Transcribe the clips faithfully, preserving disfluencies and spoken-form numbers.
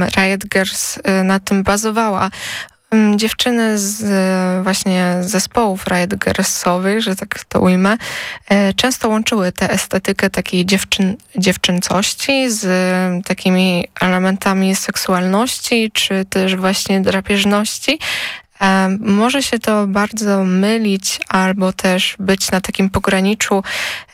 Riot Girls na tym bazowała. Dziewczyny z właśnie zespołów Riot Girlsowych, że tak to ujmę, często łączyły tę estetykę takiej dziewczyn, dziewczęcości z takimi elementami seksualności, czy też właśnie drapieżności. Może się to bardzo mylić, albo też być na takim pograniczu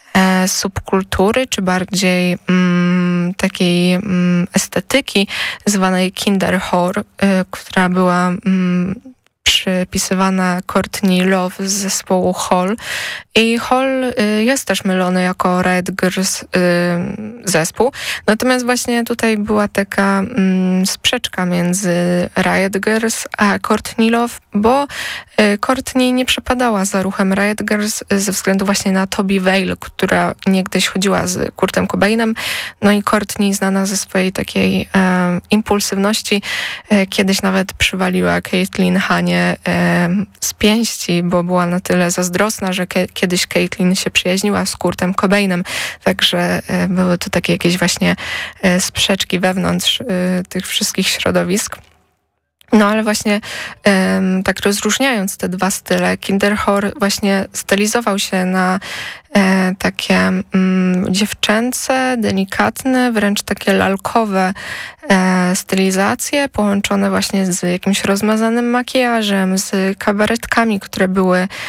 subkultury, czy bardziej mm, takiej mm, estetyki zwanej kinderhore, y, która była mm, przypisywana Courtney Love z zespołu Hole. I Hole y, jest też mylony jako Riot Girls y, zespół. Natomiast właśnie tutaj była taka mm, sprzeczka między Riot Girls a Courtney Love, bo y, Courtney nie przepadała za ruchem Riot Girls ze względu właśnie na Tobi Vale, która niegdyś chodziła z Kurtem Cobainem. No i Courtney, znana ze swojej takiej e, impulsywności, e, kiedyś nawet przywaliła Caitlyn Hanie e, z pięści, bo była na tyle zazdrosna, że ke- kiedyś Caitlyn się przyjaźniła z Kurtem Cobainem. Także e, były to takie jakieś właśnie e, sprzeczki wewnątrz e, tych wszystkich środowisk. No ale właśnie um, tak rozróżniając te dwa style, kinderhore właśnie stylizował się na e, takie mm, dziewczęce, delikatne, wręcz takie lalkowe e, stylizacje, połączone właśnie z jakimś rozmazanym makijażem, z kabaretkami, które były e,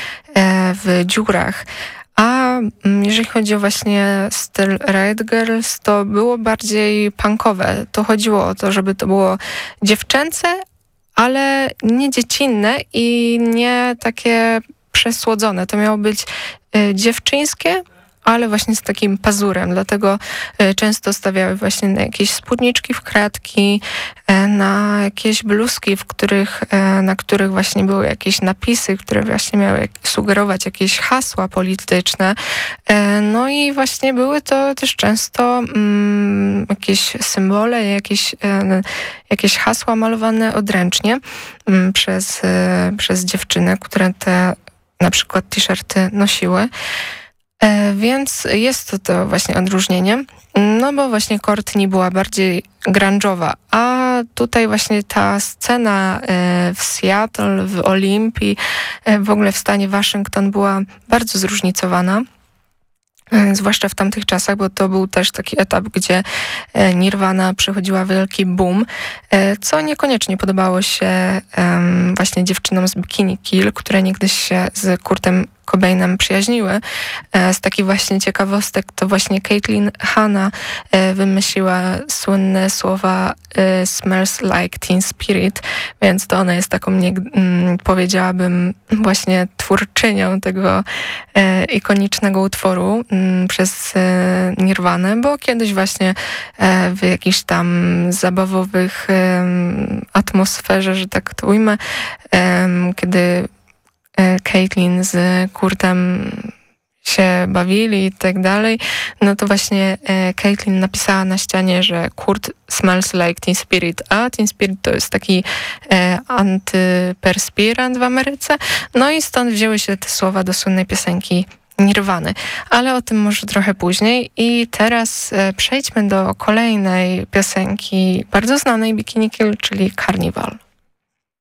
w dziurach. A jeżeli chodzi o właśnie styl Riot Girls, to było bardziej punkowe. To chodziło o to, żeby to było dziewczęce, ale nie dziecinne i nie takie przesłodzone. To miało być y, dziewczyńskie, ale właśnie z takim pazurem. Dlatego y, często stawiały właśnie na jakieś spódniczki w kratki, y, na jakieś bluzki, w których, y, na których właśnie były jakieś napisy, które właśnie miały jak, sugerować jakieś hasła polityczne. Y, no i właśnie były to też często mm, jakieś symbole, jakieś, y, jakieś hasła malowane odręcznie y, przez, y, przez dziewczyny, które te na przykład t-shirty nosiły. E, więc jest to, to właśnie odróżnienie, no bo właśnie Courtney była bardziej grunge'owa, a tutaj właśnie ta scena e, w Seattle, w Olimpii, e, w ogóle w stanie Waszyngton była bardzo zróżnicowana. Zwłaszcza w tamtych czasach, bo to był też taki etap, gdzie Nirvana przechodziła wielki boom, co niekoniecznie podobało się um, właśnie dziewczynom z Bikini Kill, które niegdyś się z Kurtem Cobainem przyjaźniły. Z takich właśnie ciekawostek to właśnie Caitlyn Hanna wymyśliła słynne słowa "smells like Teen Spirit", więc to ona jest taką, nie, powiedziałabym, właśnie twórczynią tego ikonicznego utworu przez Nirvanę, bo kiedyś właśnie w jakiejś tam zabawowych atmosferze, że tak to ujmę, kiedy Caitlyn z Kurtem się bawili i tak dalej, no to właśnie Caitlyn napisała na ścianie, że Kurt smells like Teen Spirit, a Teen Spirit to jest taki e, antyperspirant w Ameryce, no i stąd wzięły się te słowa do słynnej piosenki Nirwany, ale o tym może trochę później. I teraz e, przejdźmy do kolejnej piosenki bardzo znanej Bikini Kill, czyli Carnival.